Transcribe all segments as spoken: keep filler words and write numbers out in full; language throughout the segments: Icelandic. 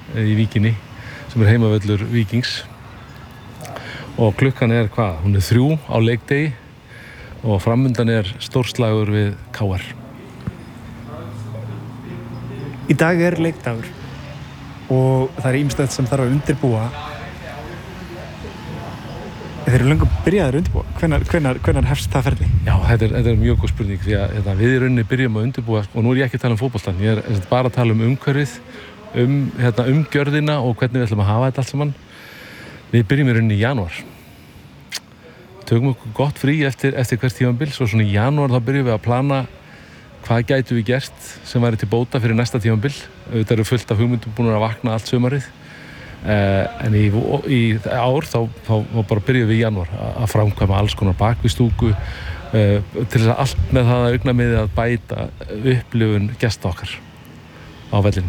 í Víkinni sem er heimavöllur Víkings og klukkan er hvað? Hún er þrjú á leikdegi og framundan er stórslagur við K R. Í dag er leikdagur og það er ýmislegt sem þarf að undirbúa. Þeir eru löngu byrjaðir að undirbúa. Hvenær, hvenær, hvenær hefst það ferli? Já, þetta er, þetta er mjög góð spurning því að þetta, við í rauninni byrjum að undirbúa og nú er ég ekki að tala um fótboltann, ég er bara að tala um umhverfið, um hérna, umgjörðina og hvernig við ætlum að hafa þetta allt saman. Við byrjum í rauninni í janúar. Tökum okkur gott frí eftir, eftir hvert tímabil, svo svona í janúar þá byrjum við að plana hvað gætu við gert sem væri til bóta fyrir næsta tímabil. Þetta eru fullt af hugmyndum búin að vakna allt sumarið. Uh, en í, í ár þá, þá, þá bara byrjum við í janúar að framkvæma alls konar bakvistúku uh, til þess að allt með það að augnamiði að bæta upplifun gesta okkar á vellinum.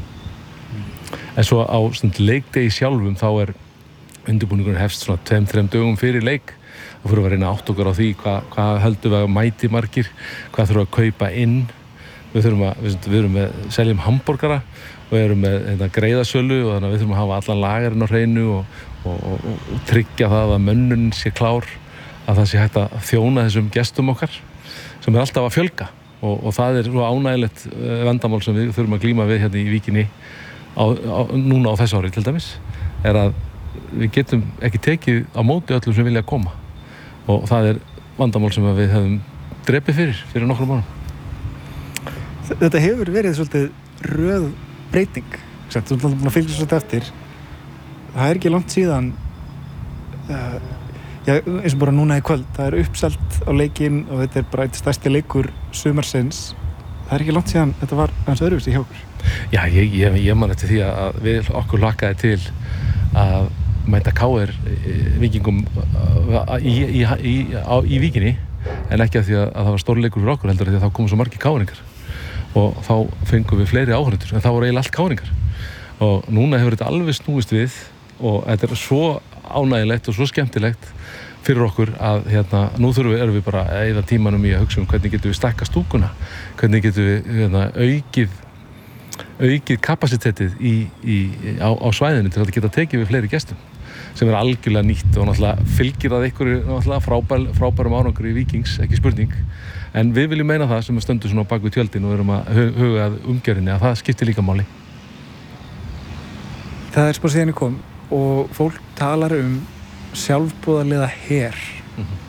En svo á leikdegi sjálfum þá er undirbúningurinn hefst svona tveim, þrem dögum fyrir leik. Þá fyrir við að reyna að átta okkur á því hvað, hvað höldum við að mæti margir, hvað þurfum við að kaupa inn. Við þurfum að, við, við erum með seljum hamborgara og erum með hérna, greiðasölu og þannig að við þurfum að hafa allan lagarinn á hreinu og, og, og, og tryggja það að mönnun sé klár, að það sé hægt að þjóna þessum gestum okkar sem er alltaf að fjölga og, og það er svo ánægilegt vandamál sem við þurfum að glíma við hérna í Víkinni á, á, núna á þessu ári til dæmis, er að við getum ekki tekið á móti öllum sem vilja koma og það er vandamál sem við hefum drepið fyrir, fyrir nokkrum árum. Þetta hefur verið svolítið röð breyting. Þú ert alltaf búin að fylgja svolítið eftir. Það er ekki langt síðan, uh, já, eins og bara núna í kvöld, það er uppselt á leikinn og þetta er bara eitt stærsti leikur sumarsins. Það er ekki langt síðan, þetta var aðeins öðruvísi hjá okkur. Já, ég, ég, ég man eftir því að við okkur hlakkaði til að mæta K R Víkingum í, í, í, á, í Víkinni en ekki að því að, að það var stórleikur fyrir okkur heldur að því að þá komu svo margir K-ringar og þá fengum við fleiri áhorfendur en það voru eiginlega allt K-ringar og núna hefur þetta alveg snúist við og þetta er svo ánægilegt og svo skemmtilegt fyrir okkur að hérna, nú þurfum við, erum við bara að eyða tímanum í að hugsa um hvernig getum við stækka stúkuna, hvernig getum við hérna, aukið aukið kapasitetið í, í, á, á svæðinu til að geta tekið við fleiri gestum sem er algjörlega nýtt og náttúrulega fylgir að ykkur náttúrulega frábær, frábærum árangur í Víkings, ekki spurning en við viljum meina það sem er stöndu svona á bak við tjöldin og erum að huga að umgjörðinni að það skiptir líka máli. Það er spór síðan í kom og fólk talar um sjálfboðaliða her. Mm-hmm.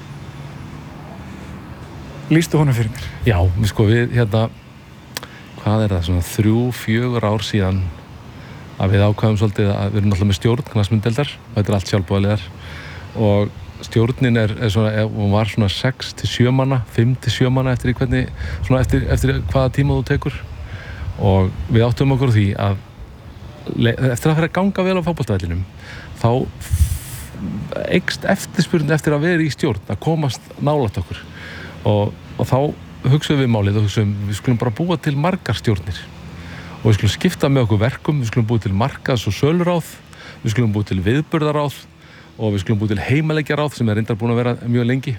Lýstu honum fyrir mér? Já, við sko við hérna hvað er það, svona þrjú, fjögur ár síðan að við ákvæðum svolítið að við erum náttúrulega með stjórn, knattspyrnudeildar og þetta er allt sjálfboðaliðar og stjórnin er, er svona, hún var svona sex til sjö manna, fimm til sjö manna eftir í hvernig, svona eftir, eftir hvaða tíma þú tekur og við áttum okkur á því að eftir að fyrir að ganga vel á fótboltavellinum þá eykst eftirspurn eftir að vera í stjórn, að komast nálægt okkur og, og þá hugsaðum við málið og hugsaðum við skulum bara búa til margar stjórnir og við skulum skipta með okkur verkum, við skulum búa til markaðs- og söluráð, við skulum búa til viðburðaráð og við skulum búa til heimaleikjaráð sem er reyndar búin að vera mjög lengi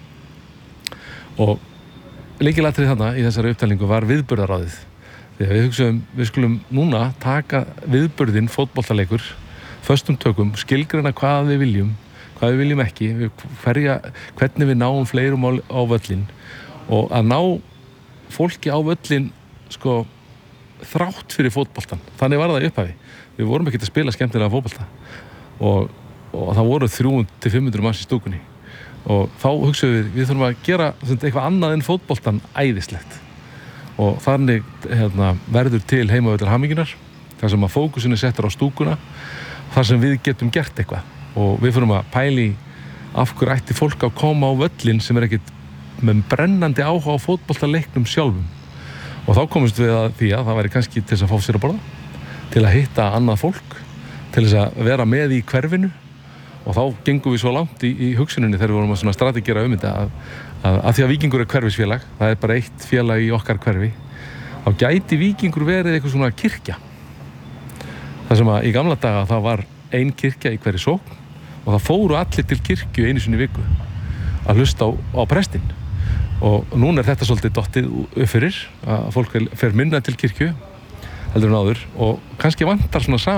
og lykilatriði þarna í þessari upptalningu var viðburðaráðið þegar við hugsaðum við skulum núna taka viðburðin fótboltaleikur föstum tökum, skilgreina hvað við viljum hvað við viljum ekki, hverja, hvernig við náum fleirum á, á völlin og að ná fólki á völlin sko þrátt fyrir fótboltan, þannig var það í upphafi við vorum ekki að spila skemmtilega fótbolta og, og það voru þrjú hundruð til fimm hundruð manns í stúkunni og þá hugsaðum við, við þurfum að gera eitthvað annað en fótboltan æðislegt og þannig hérna, verður til heimavöllur hamingjunar þar sem að fókusinn er settur á stúkuna þar sem við getum gert eitthvað og við þurfum að pæli af hverju ætti fólk að koma á völlin sem er ekkit með brennandi áhuga á fótboltaleiknum sjálfum og þá komumst við að því að það væri kannski til þess að fá sér að borða til að hitta annað fólk til þess að vera með í hverfinu og þá gengum við svo langt í, í hugsuninni þegar við vorum að strategera um þetta að, að, að því að Víkingur er hverfisfélag það er bara eitt félag í okkar hverfi þá gæti Víkingur verið eitthvað svona kirkja þar sem að í gamla daga það var ein kirkja í hverri sókn og það fóru allir til kirkju einu sinni í viku að hlusta á, á prestinn og núna er þetta svolítið dottið upp fyrir að fólk fer minna til kirkju heldur en áður og kannski vantar svona saman